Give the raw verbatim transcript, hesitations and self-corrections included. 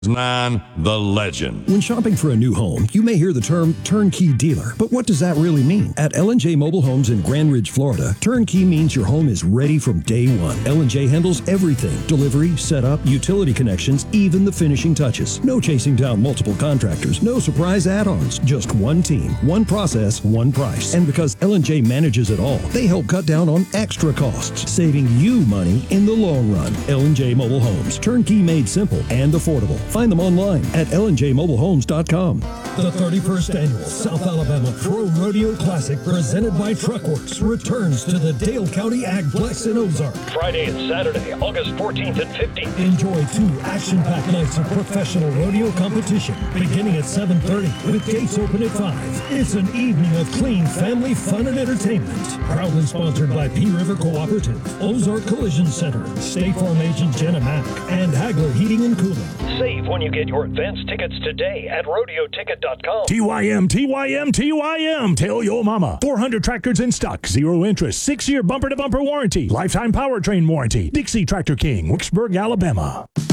Man, the legend. When shopping for a new home, you may hear the term turnkey dealer, but what does that really mean? At L and J Mobile Homes in Grand Ridge, Florida, turnkey means your home is ready from day one. L and J handles everything: delivery, setup, utility connections, even the finishing touches. No chasing down multiple contractors, no surprise add-ons, just one team, one process, one price. And because L and J manages it all, they help cut down on extra costs, saving you money in the long run. L and J Mobile Homes, turnkey made simple and affordable. Find them online at L and J mobile homes dot com. The thirty-first Annual South Alabama Pro Rodeo Classic, presented by Truckworks, returns to the Dale County Agplex in Ozark. Friday and Saturday, August fourteenth and fifteenth. Enjoy two action-packed nights of professional rodeo competition, beginning at seven thirty, with gates open at five. It's an evening of clean family fun and entertainment. Proudly sponsored by Pea River Cooperative, Ozark Collision Center, State Farm agent Jenna Mack, and Hagler Heating and Cooling. Save when you get your advance tickets today at rodeo ticket dot com. T Y M, T Y M, T Y M. Tell your mama. four hundred tractors in stock, zero interest, six-year bumper-to-bumper warranty, lifetime powertrain warranty. Dixie Tractor King, Wicksburg, Alabama.